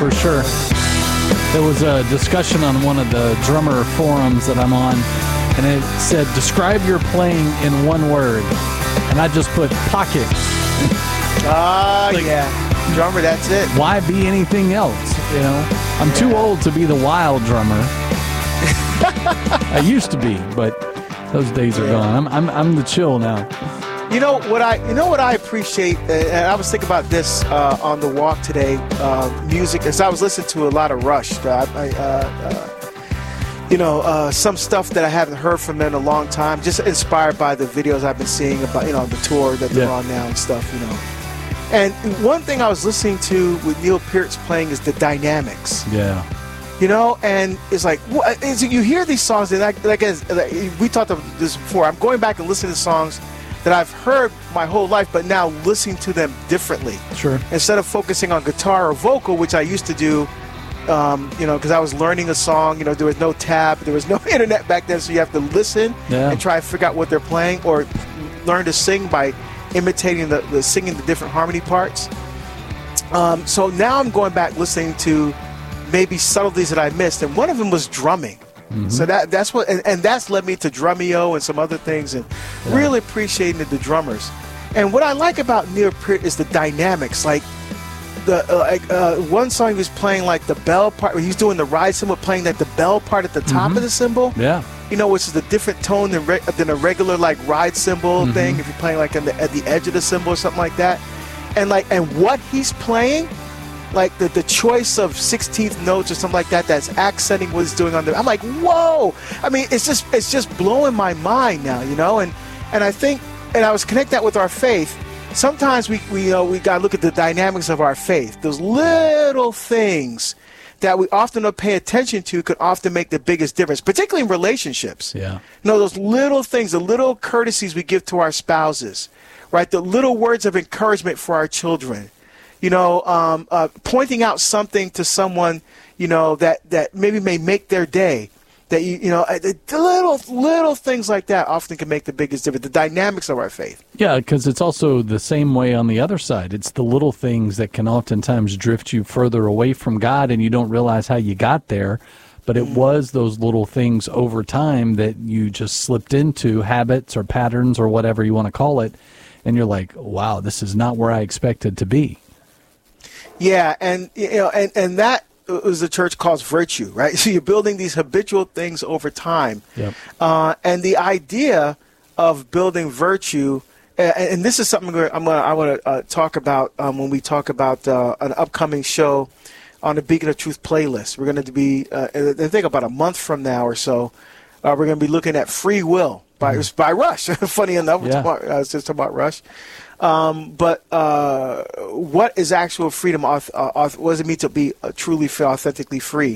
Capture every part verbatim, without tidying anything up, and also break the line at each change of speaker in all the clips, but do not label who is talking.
For sure. There was a discussion on one of the drummer forums that I'm on, and it said, describe your playing in one word. And I just put pocket.
Ah, uh,
like,
yeah. Drummer, that's it.
Why be anything else? You know, I'm yeah. too old to be the wild drummer. I used to be, but those days are yeah. gone. I'm, I'm I'm the chill now.
You know what I you know what I appreciate, and I was thinking about this uh, on the walk today. Uh, music, as I was listening to a lot of Rush. Uh, I, uh, uh, you know, uh, some stuff that I haven't heard from them in a long time. Just inspired by the videos I've been seeing about, you know, the tour that they're yeah. on now and stuff. You know, and one thing I was listening to with Neil Peart playing is the dynamics.
Yeah.
You know, and it's like, what, it's, you hear these songs, and like, like, as, like we talked about this before, I'm going back and listening to songs that I've heard my whole life, but now listening to them differently.
Sure.
Instead of focusing on guitar or vocal, which I used to do, um, you know, because I was learning a song, you know, there was no tab, there was no internet back then, so you have to listen yeah. and try to figure out what they're playing, or learn to sing by imitating the, the singing the different harmony parts. Um, so now I'm going back listening to maybe subtleties that I missed, and one of them was drumming. Mm-hmm. So that that's what, and, and that's led me to Drumeo and some other things, and yeah. really appreciating the, the drummers. And what I like about Neil Peart is the dynamics. Like the uh, like uh, one song he was playing like the bell part, he's doing the ride cymbal, playing like the bell part at the top
mm-hmm.
of the cymbal.
Yeah,
you know, which is a different tone than re- than a regular like ride cymbal mm-hmm. thing. If you're playing like on the, at the edge of the cymbal or something like that, and like and what he's playing. Like the, the choice of sixteenth notes or something like that that's accenting what he's doing on the, I'm like, whoa! I mean, it's just it's just blowing my mind now, you know. And and I think, and I was connect that with our faith. Sometimes we we you know we gotta look at the dynamics of our faith. Those little things that we often don't pay attention to could often make the biggest difference, particularly in relationships.
Yeah.
You know, those little things, the little courtesies we give to our spouses, right? The little words of encouragement for our children. You know, um, uh, pointing out something to someone, you know, that, that maybe may make their day. That, you, you know, the little, little things like that often can make the biggest difference, the dynamics of our faith.
Yeah, because it's also the same way on the other side. It's the little things that can oftentimes drift you further away from God, and you don't realize how you got there. But it mm-hmm. was those little things over time that you just slipped into, habits or patterns or whatever you want to call it, and you're like, wow, this is not where I expected to be.
Yeah, and you know, and, and that is the church calls virtue, right? So you're building these habitual things over time,
yep.
uh, and the idea of building virtue, and, and this is something I'm gonna I want to uh, talk about um, when we talk about uh, an upcoming show on the Beacon of Truth playlist. We're going to be, uh, I think, about a month from now or so. Uh, we're going to be looking at free will by mm. by Rush. Funny enough,
yeah.
about, I was just talking about Rush. Um, but uh, what is actual freedom? Uh, what does it mean to be uh, truly, authentically free?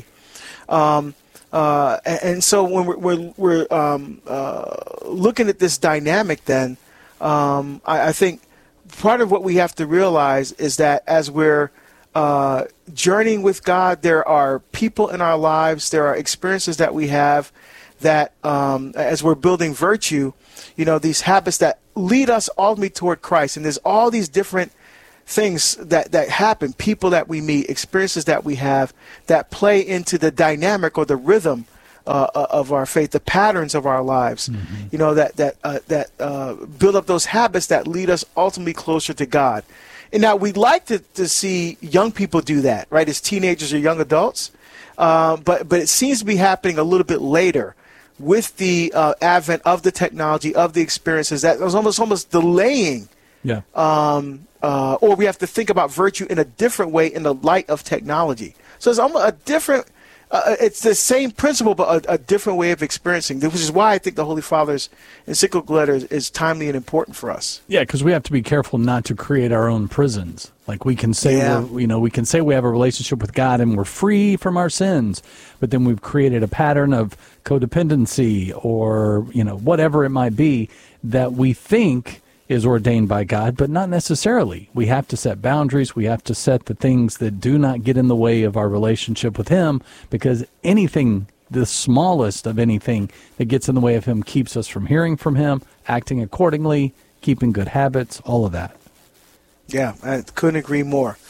Um, uh, and, and so when we're we're, we're um, uh, looking at this dynamic, then um, I, I think part of what we have to realize is that as we're uh, journeying with God, there are people in our lives, there are experiences that we have that, um, as we're building virtue, you know, these habits that lead us ultimately toward Christ. And there's all these different things that, that happen, people that we meet, experiences that we have that play into the dynamic or the rhythm uh, of our faith, the patterns of our lives, mm-hmm. you know, that, that, uh, that uh, build up those habits that lead us ultimately closer to God. And now we'd like to, to see young people do that, right, as teenagers or young adults. Uh, but, but it seems to be happening a little bit later with the uh, advent of the technology, of the experiences, that was almost almost delaying.
Yeah.
Um, uh, or we have to think about virtue in a different way in the light of technology. So it's almost a different, uh, it's the same principle, but a, a different way of experiencing, which is why I think the Holy Father's encyclical letter is, is timely and important for us.
Yeah, because we have to be careful not to create our own prisons. Like we can say,
yeah.
we're, you know, we can say we have a relationship with God and we're free from our sins, but then we've created a pattern of codependency or, you know, whatever it might be that we think is ordained by God, but not necessarily. We have to set boundaries. We have to set the things that do not get in the way of our relationship with Him, because anything, the smallest of anything that gets in the way of Him keeps us from hearing from Him, acting accordingly, keeping good habits, all of that.
Yeah, I couldn't agree more.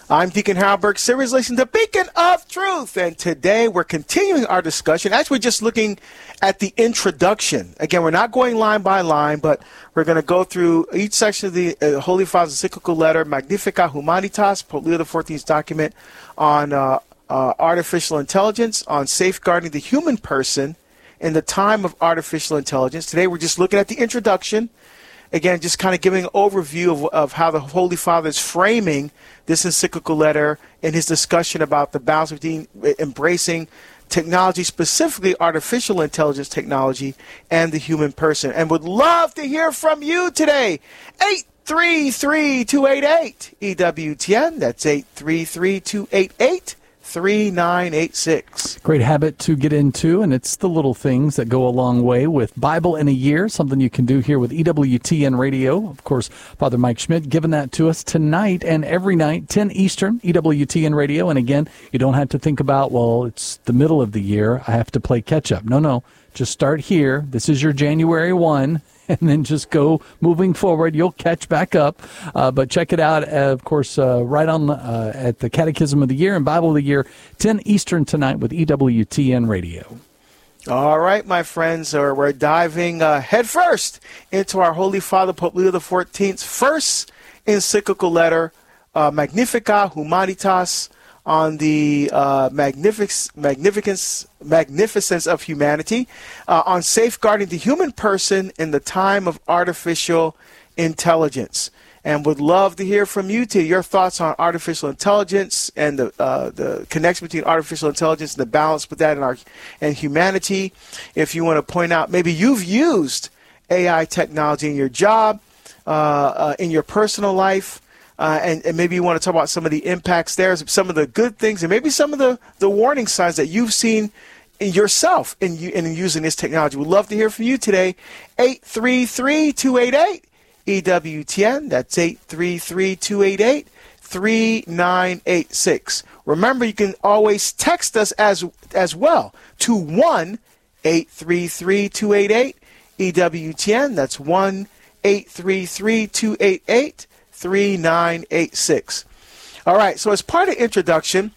I'm Deacon Harold Burke, series listening to Beacon of Truth, and today we're continuing our discussion. Actually, we're just looking at the introduction. Again, we're not going line by line, but we're going to go through each section of the uh, Holy Father's encyclical letter, Magnificat Humanitas, Pope Leo the fourteenth's document on uh, uh, artificial intelligence, on safeguarding the human person in the time of artificial intelligence. Today, we're just looking at the introduction. Again, just kind of giving an overview of, of how the Holy Father is framing this encyclical letter in his discussion about the balance between embracing technology, specifically artificial intelligence technology, and the human person. And would love to hear from you today. eight three three, two eight eight, E W T N. That's eight three three, two eight eight, three nine eight six.
Great habit to get into, and it's the little things that go a long way with Bible in a Year, something you can do here with E W T N Radio. Of course, Father Mike Schmidt giving that to us tonight and every night, ten Eastern, E W T N Radio. And again, you don't have to think about, well, it's the middle of the year, I have to play catch-up. No, no, just start here. This is your January first. And then just go moving forward. You'll catch back up. Uh, but check it out, uh, of course, uh, right on uh, at the Catechism of the Year and Bible of the Year, ten Eastern tonight with E W T N Radio.
All right, my friends, uh, we're diving uh, headfirst into our Holy Father, Pope Leo the fourteenth's first encyclical letter, uh, Magnificat Humanitas, on the uh, magnific- magnificence, magnificence of humanity, uh, on safeguarding the human person in the time of artificial intelligence. And would love to hear from you, to your thoughts on artificial intelligence and the uh, the connection between artificial intelligence and the balance with that in our and humanity. If you want to point out, maybe you've used A I technology in your job, uh, uh, in your personal life, Uh, and, and maybe you want to talk about some of the impacts there, some of the good things, and maybe some of the, the warning signs that you've seen in yourself in, in using this technology. We'd love to hear from you today. eight three three, two eight eight, E W T N. That's eight three three, two eight eight, three nine eight six. Remember, you can always text us as, as well to one eight three three, two eight eight, E W T N. That's one eight three three, two eight eight, three nine eight six. All right, so as part of introduction,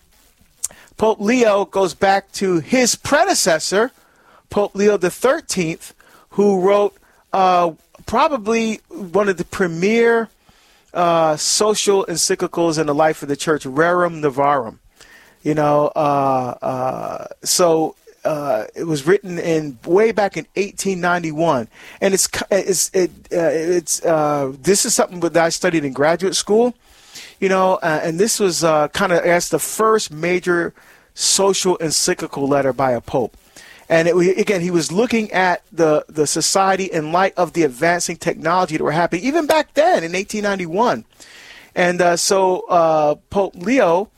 Pope Leo goes back to his predecessor, Pope Leo the thirteenth, who wrote uh, probably one of the premier uh, social encyclicals in the life of the church, Rerum Novarum. You know, uh, uh, so Uh, it was written in way back in eighteen ninety-one, and it's it's it, uh, it's uh, this is something that I studied in graduate school, you know, uh, and this was uh, kind of as the first major social encyclical letter by a pope, and it, again he was looking at the the society in light of the advancing technology that were happening even back then in eighteen ninety-one, and uh, so uh, Pope Leo,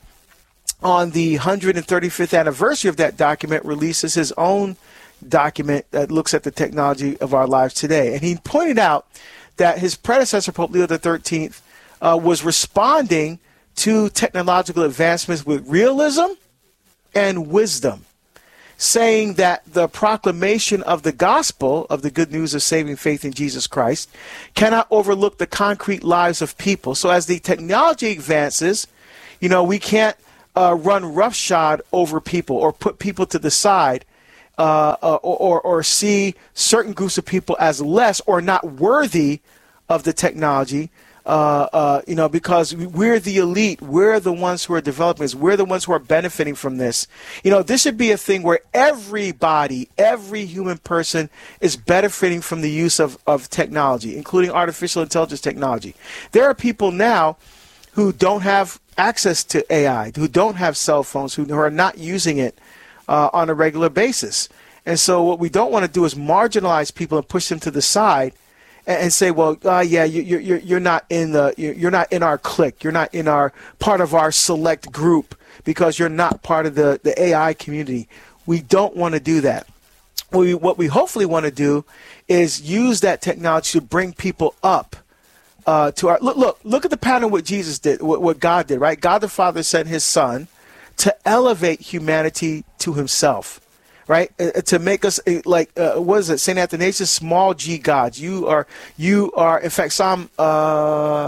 on the one hundred thirty-fifth anniversary of that document, releases his own document that looks at the technology of our lives today. And he pointed out that his predecessor, Pope Leo the thirteenth, uh, was responding to technological advancements with realism and wisdom, saying that the proclamation of the gospel, of the good news of saving faith in Jesus Christ, cannot overlook the concrete lives of people. So as the technology advances, you know, we can't Uh, run roughshod over people or put people to the side uh, uh, or, or see certain groups of people as less or not worthy of the technology, uh, uh, you know, because we're the elite. We're the ones who are developing this. We're the ones who are benefiting from this. You know, this should be a thing where everybody, every human person is benefiting from the use of, of technology, including artificial intelligence technology. There are people now who don't have access to A I, who don't have cell phones, who are not using it uh, on a regular basis. And so what we don't want to do is marginalize people and push them to the side and, and say, well, uh, yeah, you, you're, you're not in the, you're not in our clique. You're not in our part of our select group because you're not part of the, the A I community. We don't want to do that. We, what we hopefully want to do is use that technology to bring people up. Uh, to our look, look, look at the pattern what Jesus did, what, what God did, right? God the Father sent His Son to elevate humanity to Himself, right? Uh, to make us uh, like uh, what is it? Saint Athanasius, small G gods. You are, you are. In fact, Psalm uh,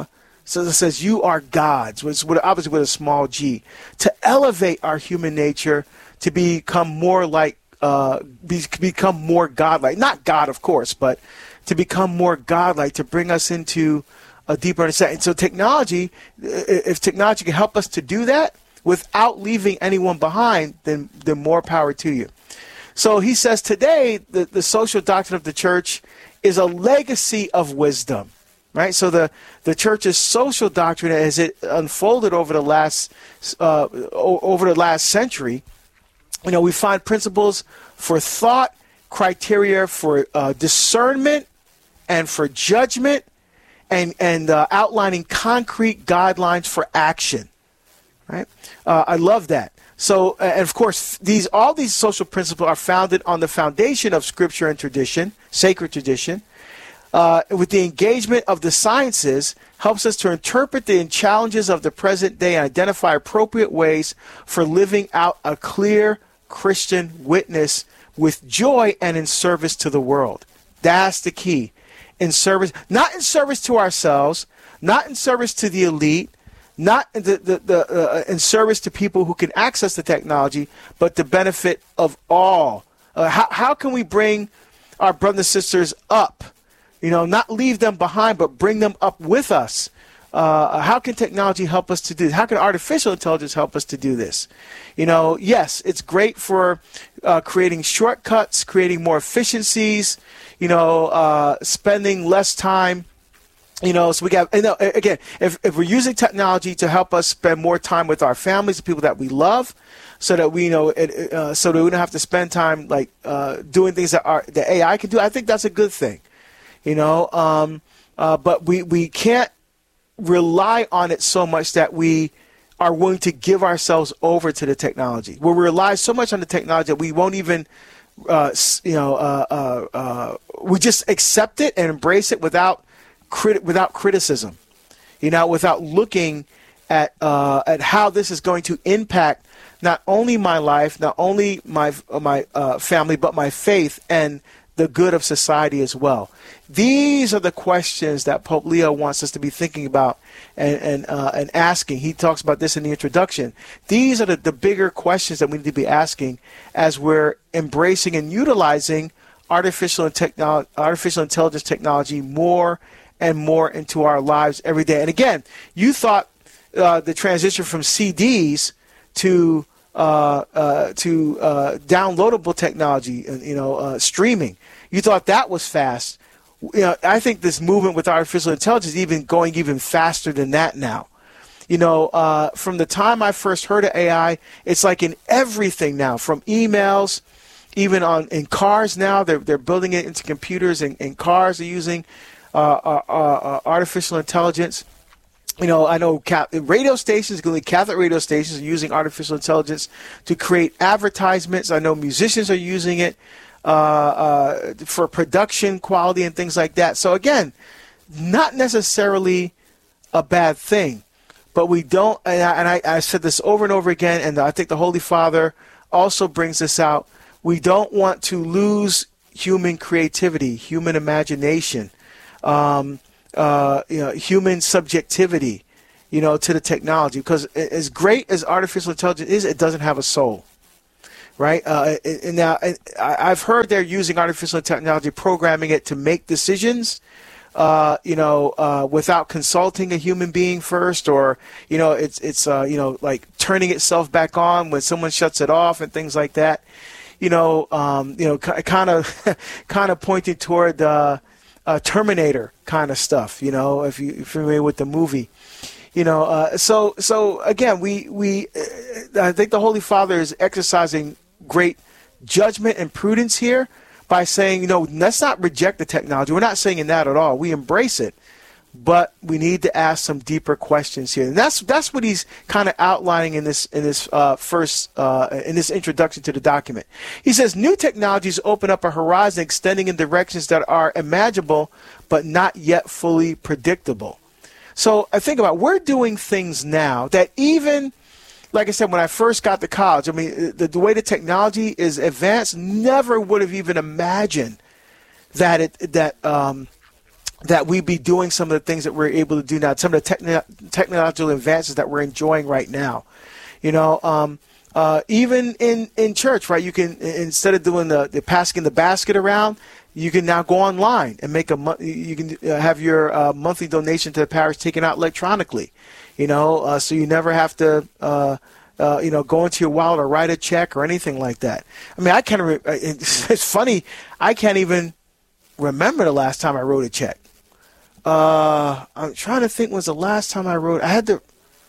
So it says, you are God's, which is obviously with a small g, to elevate our human nature to become more like, uh, be, become more godlike. Not God, of course, but to become more godlike, to bring us into a deeper understanding. So technology, if technology can help us to do that without leaving anyone behind, then, then more power to you. So he says today, the, the social doctrine of the church is a legacy of wisdom. Right, so the, the church's social doctrine, as it unfolded over the last uh, over the last century, you know, we find principles for thought, criteria for uh, discernment, and for judgment, and and uh, outlining concrete guidelines for action. Right, uh, I love that. So, and of course, these all these social principles are founded on the foundation of Scripture and tradition, sacred tradition. Uh, with the engagement of the sciences, helps us to interpret the challenges of the present day and identify appropriate ways for living out a clear Christian witness with joy and in service to the world. That's the key. In service, not in service to ourselves, not in service to the elite, not in, the, the, the, uh, in service to people who can access the technology, but the benefit of all. Uh, how, how can we bring our brothers and sisters up? You know, not leave them behind, but bring them up with us. Uh, how can technology help us to do this? How can artificial intelligence help us to do this? You know, yes, it's great for uh, creating shortcuts, creating more efficiencies, you know, uh, spending less time. You know, so we got, you know, again, if, if we're using technology to help us spend more time with our families, the people that we love, so that we you know, it, uh, so that we don't have to spend time like uh, doing things that are that A I can do, I think that's a good thing. You know, um, uh, but we, we can't rely on it so much that we are willing to give ourselves over to the technology. Where we rely so much on the technology that we won't even, uh, you know, uh, uh, uh, we just accept it and embrace it without crit- without criticism. You know, without looking at uh, at how this is going to impact not only my life, not only my my uh, family, but my faith and the good of society as well. These are the questions that Pope Leo wants us to be thinking about and and, uh, and asking. He talks about this in the introduction. These are the, the bigger questions that we need to be asking as we're embracing and utilizing artificial and technolo- artificial intelligence technology more and more into our lives every day. And again, you thought uh, the transition from C Ds to Uh, uh, to uh, downloadable technology, you know, uh, streaming. You thought that was fast. You know, I think this movement with artificial intelligence is even going even faster than that now. You know, uh, from the time I first heard of A I, it's like in everything now, from emails, even on in cars now. They're they're building it into computers, and, and cars are using uh, uh, uh, artificial intelligence. You know, I know radio stations, Catholic radio stations, are using artificial intelligence to create advertisements. I know musicians are using it uh, uh, for production quality and things like that. So again, not necessarily a bad thing, but we don't. And I, and I, I said this over and over again, and I think the Holy Father also brings this out. We don't want to lose human creativity, human imagination. Um, Uh, you know, human subjectivity, you know, to the technology, because as great as artificial intelligence is, it doesn't have a soul, right? Uh, and now I've heard they're using artificial technology, programming it to make decisions, uh, you know, uh, without consulting a human being first, or you know, it's it's uh, you know, like turning itself back on when someone shuts it off and things like that. You know, um, you know, kind of, kind of pointing toward. Uh, Uh, Terminator kind of stuff, you know, if, you, if you're familiar with the movie, you know. Uh, so, so again, we we uh, I think the Holy Father is exercising great judgment and prudence here by saying, you know, let's not reject the technology. We're not saying that at all. We embrace it, but we need to ask some deeper questions here, and that's that's what he's kind of outlining in this in this uh, first uh, in this introduction to the document. He says new technologies open up a horizon extending in directions that are imaginable but not yet fully predictable. So I think about, we're doing things now that even, like I said, when I first got to college, I mean, the, the way the technology is advanced, never would have even imagined that it that. Um, that we be doing some of the things that we're able to do now, some of the techn- technological advances that we're enjoying right now. You know, um, uh, even in, in church, right, you can, instead of doing the, the passing the basket around, you can now go online and make a mo- you can have your uh, monthly donation to the parish taken out electronically, you know, uh, so you never have to, uh, uh, you know, go into your wallet or write a check or anything like that. I mean, I can't, re- it's, it's funny, I can't even remember the last time I wrote a check. Uh, I'm trying to think when was the last time I wrote, I had to,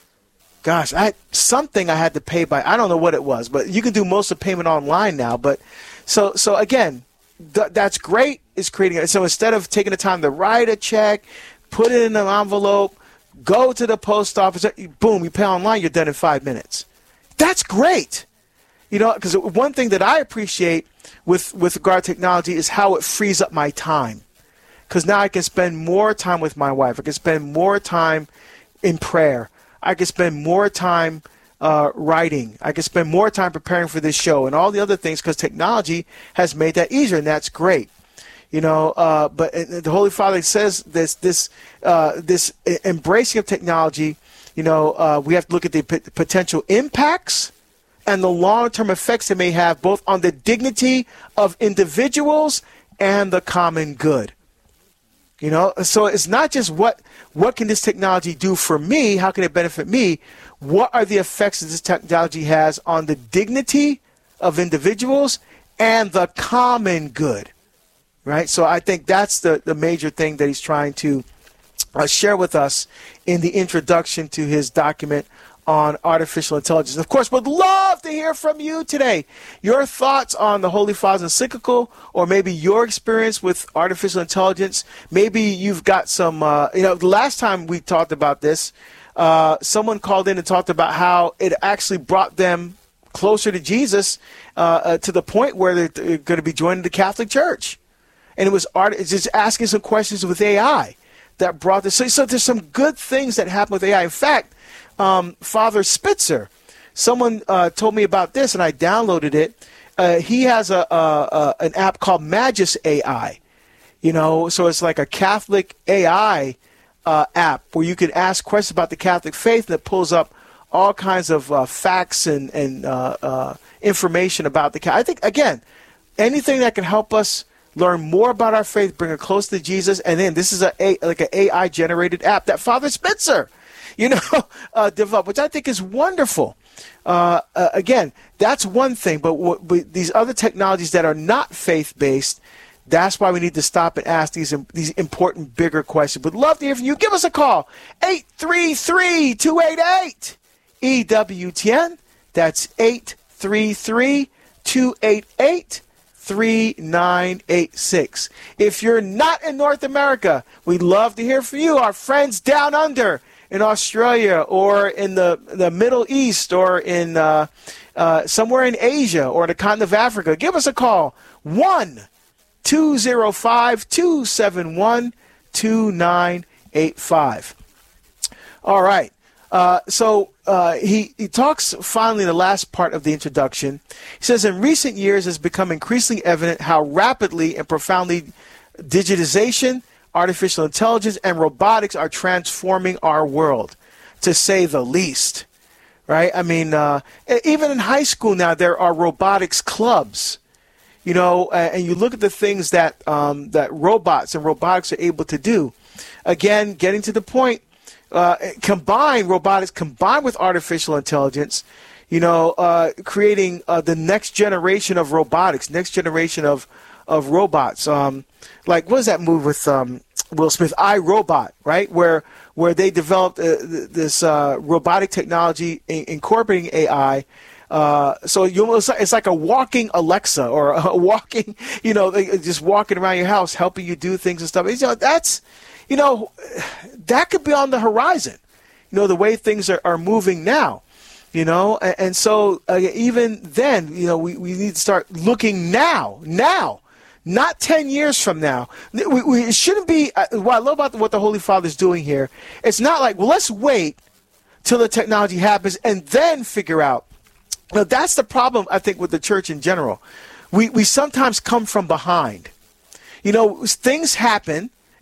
gosh, I had something I had to pay by, I don't know what it was, but you can do most of the payment online now. But so, so again, th- that's great. It's creating it. So instead of taking the time to write a check, put it in an envelope, go to the post office, boom, you pay online, you're done in five minutes. That's great. You know, because one thing that I appreciate with, with regard to technology is how it frees up my time. Because now I can spend more time with my wife. I can spend more time in prayer. I can spend more time uh, writing. I can spend more time preparing for this show and all the other things because technology has made that easier, and that's great. You know, uh, but the Holy Father says this this uh, this embracing of technology. You know, uh, we have to look at the p- potential impacts and the long-term effects it may have both on the dignity of individuals and the common good. You know, so it's not just what what can this technology do for me? How can it benefit me? What are the effects that this technology has on the dignity of individuals and the common good? Right. So I think that's the, the major thing that he's trying to uh, share with us in the introduction to his document on artificial intelligence. Of course, would love to hear from you today. Your thoughts on the Holy Father's encyclical, or maybe your experience with artificial intelligence. Maybe you've got some, uh, you know, the last time we talked about this, uh, someone called in and talked about how it actually brought them closer to Jesus uh, uh, to the point where they're, they're going to be joining the Catholic Church. And it was art, it's just asking some questions with A I that brought this. So, so there's some good things that happen with A I. In fact, Um, Father Spitzer, someone uh, told me about this, and I downloaded it. Uh, he has a, a, a an app called Magis A I. You know, so it's like a Catholic A I uh, app where you can ask questions about the Catholic faith, and it pulls up all kinds of uh, facts and and uh, uh, information about the Catholic. I think again, anything that can help us learn more about our faith, bring it close to Jesus, and then this is a, a like an A I generated app that Father Spitzer, you know, uh, develop, which I think is wonderful. Uh, uh, again, that's one thing, but w- w- these other technologies that are not faith-based, that's why we need to stop and ask these these important, bigger questions. Would love to hear from you. Give us a call, eight three three, two eight eight, E W T N. That's eight three three, two eight eight, three nine eight six. If you're not in North America, we'd love to hear from you, our friends down under, in Australia or in the, the Middle East or in uh, uh, somewhere in Asia or the continent of Africa. Give us a call, one two zero five, two seven one, two nine eight five. All right. Uh, so uh, he, he talks finally in the last part of the introduction. He says, in recent years, it's become increasingly evident how rapidly and profoundly digitization, artificial intelligence, and robotics are transforming our world, to say the least, right? I mean, uh, even in high school now, there are robotics clubs, you know, and you look at the things that um, that robots and robotics are able to do. Again, getting to the point, uh, combine robotics, combined with artificial intelligence, you know, uh, creating uh, the next generation of robotics, next generation of, of robots. Um, like, what is that movie with um, Will Smith, I, Robot, right? Where where they developed uh, this uh, robotic technology in- incorporating A I. Uh, so you almost, it's like a walking Alexa or a walking, you know, just walking around your house, helping you do things and stuff. You know, that's, you know, that could be on the horizon, you know, the way things are, are moving now, you know. And, and so uh, even then, you know, we, we need to start looking now, now. Not ten years from now. We, we, it shouldn't be, uh, what I love about the, what the Holy Father is doing here, it's not like, well, let's wait till the technology happens and then figure out. Now, that's the problem, I think, with the church in general. We, we sometimes come from behind. You know, things happen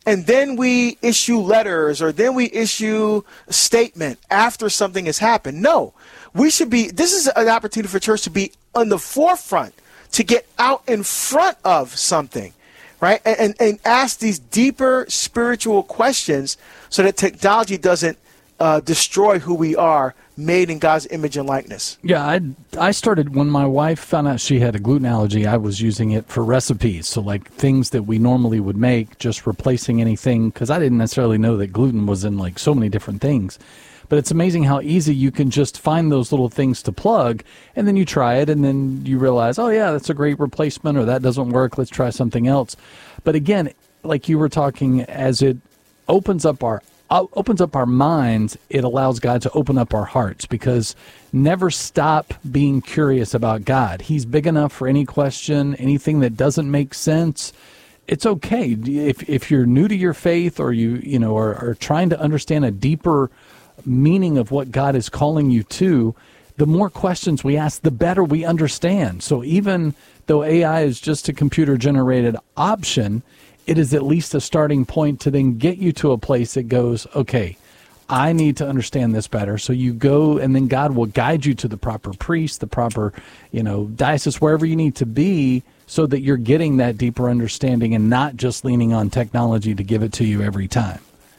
and then we issue letters, or then we issue a statement after something has happened. No, we should be, this is an opportunity for church to be on the forefront, to get out in front of something, right? And, and, and ask these deeper spiritual questions so that technology doesn't uh, destroy who we are, made in God's image and likeness.
Yeah, I I started when my wife found out she had a gluten allergy. I was using it for recipes, so like things that we normally would make, just replacing anything, because I didn't necessarily know that gluten was in like so many different things. But it's amazing how easy you can just find those little things to plug, and then you try it, and then you realize, oh yeah, that's a great replacement, or that doesn't work, let's try something else. But again, like you were talking, as it opens up our opens up our minds, it allows God to open up our hearts, because never stop being curious about God. He's big enough for any question, anything that doesn't make sense. It's okay. If if you're new to your faith, or you you know are, are trying to understand a deeper meaning of what God is calling you to, the more questions we ask, the better we understand. So even though A I is just a computer-generated option, it is at least a starting point to then get you to a place that goes, okay, I need to understand this better. So you go, and then God will guide you to the proper priest, the proper, you know, diocese, wherever you need to be, so that you're getting that deeper understanding and not just leaning on technology to give it to you every time.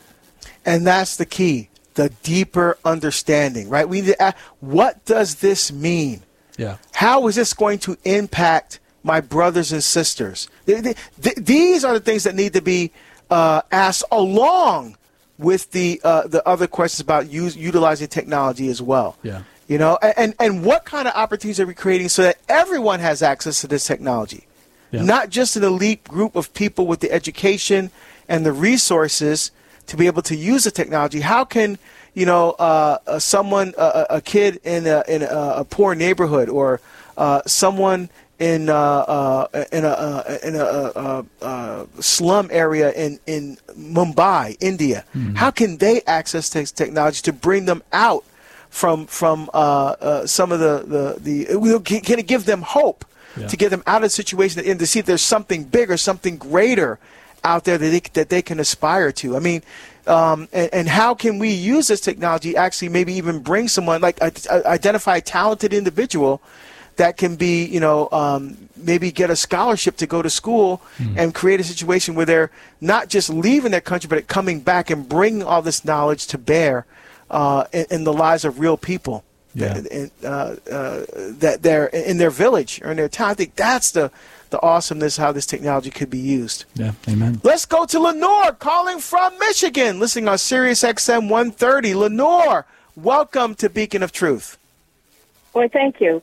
And that's the key, the deeper understanding, right? We need to ask, what does this mean?
Yeah.
How is this going to impact my brothers and sisters? Th- th- th- these are the things that need to be uh, asked along with the uh, the other questions about use, utilizing technology as well.
Yeah.
You know, and, and what kind of opportunities are we creating so that everyone has access to this technology? Yeah. Not just an elite group of people with the education and the resources to be able to use the technology. How can, you know, uh, uh, someone, uh, a kid in a, in a, a poor neighborhood, or uh, someone in uh, uh, in a uh, in a uh, uh, slum area in in Mumbai, India, mm-hmm. how can they access te- technology to bring them out from from uh, uh, some of the the, the we can, can it give them hope, yeah. to get them out of the situation and to see if there's something bigger, something greater out there that they, that they can aspire to. I mean, um, and, and how can we use this technology actually maybe even bring someone, like uh, identify a talented individual that can be, you know, um, maybe get a scholarship to go to school, mm. and create a situation where they're not just leaving their country, but coming back and bringing all this knowledge to bear uh, in, in the lives of real people.
Yeah.
That, uh, uh, that they're in their village or in their town. I think that's the, the awesomeness how this technology could be used.
Yeah, amen.
Let's go to Lenore, calling from Michigan, listening on Sirius X M one thirty. Lenore, welcome to Beacon of Truth.
Well, thank you.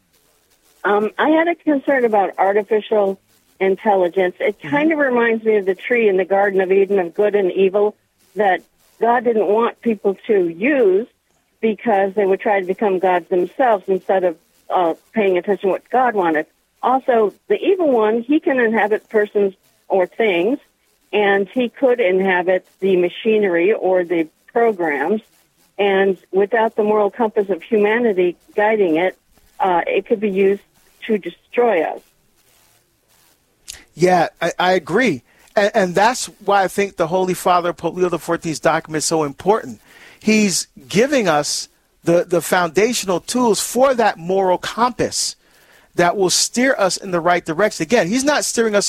Um, I had a concern about artificial intelligence. It kind of reminds me of the tree in the Garden of Eden of good and evil that God didn't want people to use because they would try to become gods themselves instead of uh, paying attention to what God wanted. Also, the evil one, he can inhabit persons or things, and he could inhabit the machinery or the programs, and without the moral compass of humanity guiding it, uh, it could be used to destroy us.
Yeah, I, I agree. And, and that's why I think the Holy Father, Pope Leo the fourteenth's document is so important. He's giving us the, the foundational tools for that moral compass that will steer us in the right direction. Again, he's not steering us